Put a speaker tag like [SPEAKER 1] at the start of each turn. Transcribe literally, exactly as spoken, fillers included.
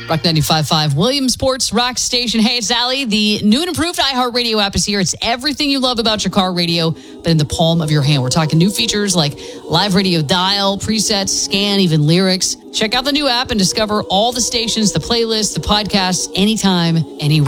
[SPEAKER 1] Rock ninety-five point five, Williamsport's Rock Station. Hey, it's Allie. The new and improved iHeartRadio app is here. It's everything you love about your car radio, but in the palm of your hand. We're talking new features like live radio dial, presets, scan, even lyrics. Check out the new app and discover all the stations, the playlists, the podcasts, anytime, anywhere.